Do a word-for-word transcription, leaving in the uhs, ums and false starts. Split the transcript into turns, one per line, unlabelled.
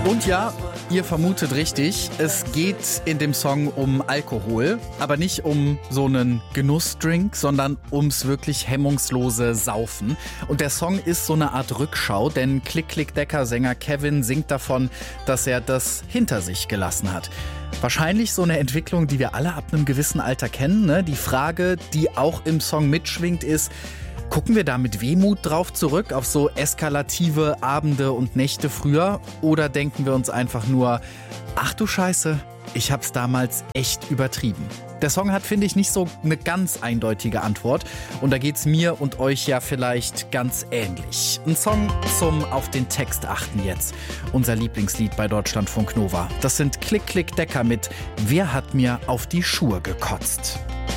Und ja, ihr vermutet richtig, es geht in dem Song um Alkohol, aber nicht um so einen Genussdrink, sondern ums wirklich hemmungslose Saufen. Und der Song ist so eine Art Rückschau, denn Klick-Klick-Decker-Sänger Kevin singt davon, dass er das hinter sich gelassen hat. Wahrscheinlich so eine Entwicklung, die wir alle ab einem gewissen Alter kennen, ne? Die Frage, die auch im Song mitschwingt, ist: Gucken wir da mit Wehmut drauf zurück, auf so eskalative Abende und Nächte früher? Oder denken wir uns einfach nur, ach du Scheiße, ich hab's damals echt übertrieben? Der Song hat, finde ich, nicht so eine ganz eindeutige Antwort. Und da geht's mir und euch ja vielleicht ganz ähnlich. Ein Song zum auf den Text achten jetzt. Unser Lieblingslied bei Deutschlandfunk Nova. Das sind Klick-Klick-Decker mit Wer hat mir auf die Schuhe gekotzt?